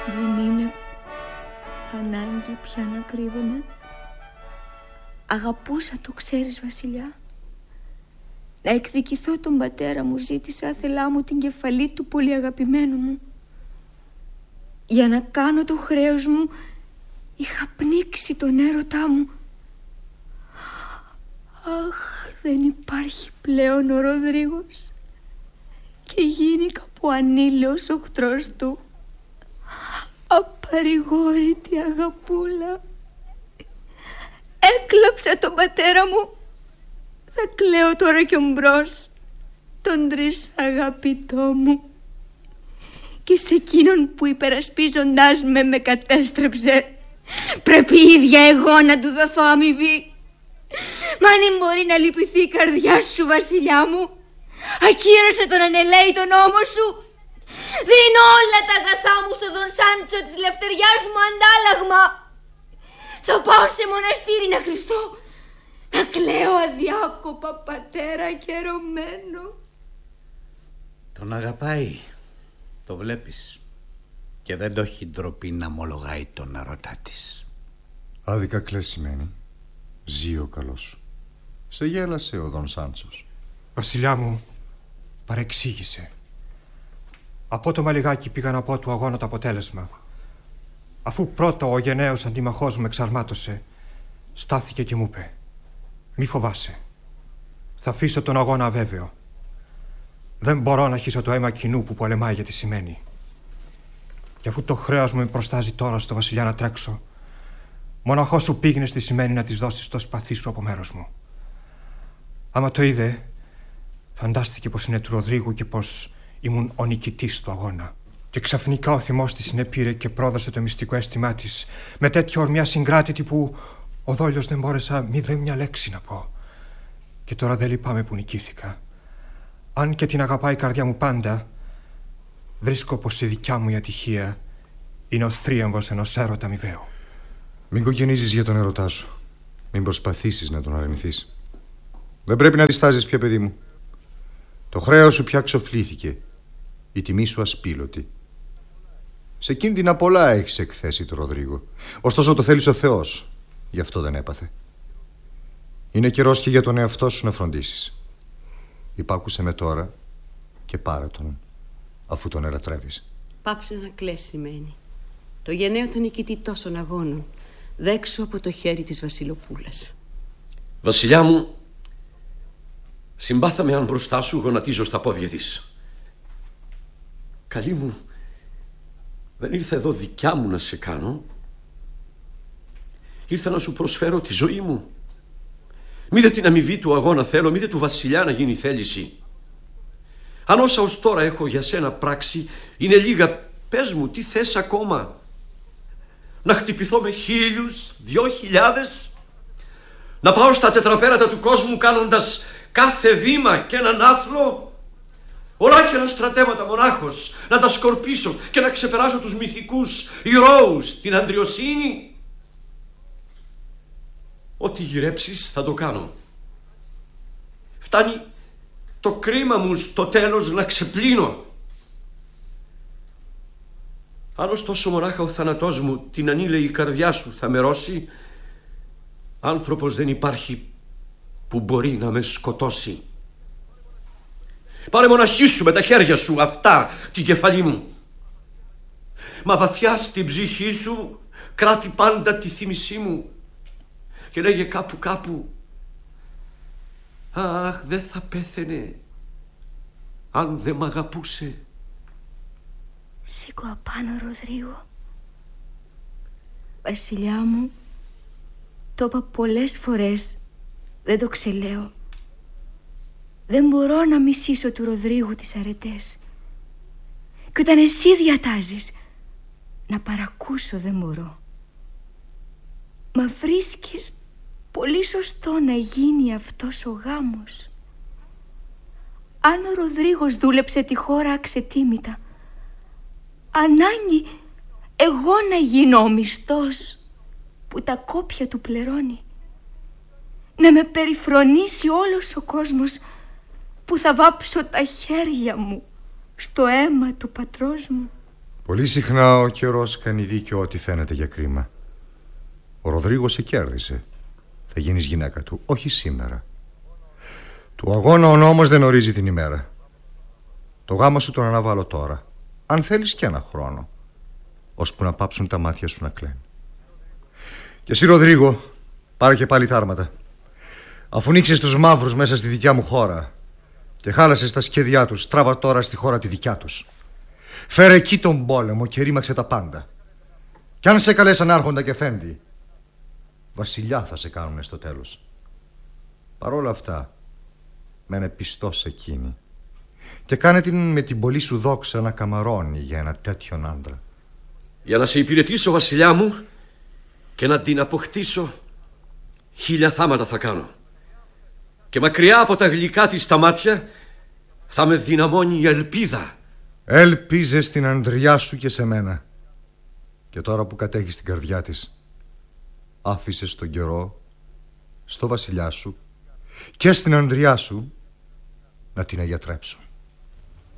Δεν είναι ανάγκη πια να κρύβομαι. Αγαπούσα, το ξέρεις, Βασιλιά. Να εκδικηθώ τον πατέρα μου, ζήτησα άθελά μου την κεφαλή του πολύ αγαπημένου μου. Για να κάνω το χρέος μου είχα πνίξει τον έρωτά μου. Αχ, δεν υπάρχει πλέον ο Ροδρίγος και γίνηκα που ανήλαιος οχτρός του. Απαρηγόρητη αγαπούλα. Έκλαψα τον πατέρα μου. Θα κλαίω τώρα κι ομπρός τον τρισαγαπητό μου. Και σε εκείνον που υπερασπίζοντάς με κατέστρεψε, πρέπει ίδια εγώ να του δοθώ αμοιβή. Μα αν μπορεί να λυπηθεί η καρδιά σου, βασιλιά μου, ακύρωσε τον ανελαίητο νόμο σου. Δίνω όλα τα αγαθά μου στο Δον Σάντσο της λευτεριάς μου αντάλλαγμα. Θα πάω σε μοναστήρι να κλειστώ, να κλαίω αδιάκοπα, πατέρα, και ερωμένο. Τον αγαπάει, το βλέπεις, και δεν το έχει ντροπή να μολογάει τον ερωτά της. Άδικα κλαισμένη. Ζει ο καλός σου. Σε γέλασε ο Δον Σάντσος. Βασιλιά μου, παρεξήγησε. Απότομα λιγάκι πήγα να πω του αγώνα το αποτέλεσμα. Αφού πρώτα ο γενναίος αντιμαχός μου εξαρμάτωσε, στάθηκε και μου είπε: μη φοβάσαι, θα αφήσω τον αγώνα αβέβαιο. Δεν μπορώ να χύσω το αίμα κοινού που πολεμάει για τη σημαίνει. Και αφού το χρέος μου με προστάζει τώρα στο βασιλιά να τρέξω, μοναχός σου πήγαινε στη σημαίνει να της δώσεις το σπαθί σου από μέρος μου. Άμα το είδε, φαντάστηκε πως είναι του Ροδρίγου και πως ήμουν ο νικητής του αγώνα. Και ξαφνικά ο θυμός της συνεπήρε και πρόδωσε το μυστικό αίσθημά της με τέτοια ορμιά συγκράτητη που ο δόλιος δεν μπόρεσα μηδέν μια λέξη να πω. Και τώρα δεν λυπάμαι που νικήθηκα. Αν και την αγαπάει η καρδιά μου πάντα, βρίσκω πως η δικιά μου η ατυχία είναι ο θρίαμβος ενός έρωτα αμοιβαίου. Μην κοκκινίζεις για τον ερωτά σου. Μην προσπαθήσεις να τον αρνηθείς. Δεν πρέπει να διστάζεις πια, παιδί μου. Το χρέος σου πια ξοφλήθηκε. Η τιμή σου ασπίλωτη. Σε εκείνη την απολά έχεις εκθέσει το Ροδρίγο. Ωστόσο το θέλεις ο Θεός. Γι' αυτό δεν έπαθε. Είναι καιρός και για τον εαυτό σου να φροντίσεις. Υπάκουσε με τώρα και πάρε τον, αφού τον ελατρεύεις. Πάψε να κλαις, σημαίνει. Το γενναίο τον νικητή τόσων αγώνων, δέξου από το χέρι της Βασιλοπούλας. Βασιλιά μου, συμπάθαμε αν μπροστά σου γονατίζω στα πόδια της. Καλή μου, δεν ήρθα εδώ δικιά μου να σε κάνω. Ήρθα να σου προσφέρω τη ζωή μου. Μη δε την αμοιβή του αγώνα θέλω, μη δε του βασιλιά να γίνει θέληση. Αν όσα ως τώρα έχω για σένα πράξει είναι λίγα, πες μου τι θες ακόμα. Να χτυπηθώ με 1.000, 2.000, να πάω στα τετραπέρατα του κόσμου κάνοντας κάθε βήμα και έναν άθλο, ολάκερα στρατεύματα μονάχος, να τα σκορπίσω και να ξεπεράσω τους μυθικούς ηρώους, την αντριοσύνη. Ό,τι γυρέψεις θα το κάνω. Φτάνει το κρίμα μου στο τέλος να ξεπλύνω. Αν ωστόσο μονάχα ο θάνατός μου την ανήλαιη καρδιά σου θα με ρώσει, άνθρωπος δεν υπάρχει που μπορεί να με σκοτώσει. Πάρε μοναχή σου με τα χέρια σου αυτά την κεφαλή μου. Μα βαθιά στην ψυχή σου κράτη πάντα τη θύμησή μου και λέγε κάπου αχ, δεν θα πέθαινε αν δεν μ' αγαπούσε. Σήκω απάνω, Ροδρίγο. Βασιλιά μου, το είπα πολλές φορές, δεν το ξελέω. Δεν μπορώ να μισήσω του Ροδρίγου τις αρετές. Και όταν εσύ διατάζεις, να παρακούσω δεν μπορώ. Μα βρίσκεις πολύ σωστό να γίνει αυτός ο γάμος. Αν ο Ροδρίγος δούλεψε τη χώρα αξετίμητα, ανάγκη εγώ να γίνω ο μισθός που τα κόπια του πληρώνει. Να με περιφρονήσει όλος ο κόσμος που θα βάψω τα χέρια μου στο αίμα του πατρός μου. Πολύ συχνά ο καιρός κάνει δίκιο ό,τι φαίνεται για κρίμα. Ο Ροδρίγο σε κέρδισε. Θα γίνεις γυναίκα του, όχι σήμερα. Του αγώνα ο νόμος δεν ορίζει την ημέρα. Το γάμο σου τον αναβάλω τώρα, αν θέλεις και ένα χρόνο, ώσπου να πάψουν τα μάτια σου να κλαίνουν. Και εσύ, Ροδρίγο, πάρε και πάλι θάρματα. Αφού νίξες τους μαύρους μέσα στη δικιά μου χώρα και χάλασες τα σχέδιά τους, τράβα τώρα στη χώρα τη δικιά τους. Φέρε εκεί τον πόλεμο και ρήμαξε τα πάντα. Κι αν σε καλέσαν άρχοντα και φέντη, βασιλιά θα σε κάνουνε στο τέλος. Παρόλα αυτά, μένε πιστός εκείνη και κάνε την με την πολλή σου δόξα να καμαρώνει για ένα τέτοιον άντρα. Για να σε υπηρετήσω, βασιλιά μου, και να την αποκτήσω, 1000 θάματα θα κάνω. Και μακριά από τα γλυκά της τα μάτια θα με δυναμώνει η ελπίδα. Έλπιζε στην ανδριά σου και σε μένα. Και τώρα που κατέχεις την καρδιά της, άφησες τον καιρό, στο βασιλιά σου και στην ανδριά σου να την αγιατρέψω.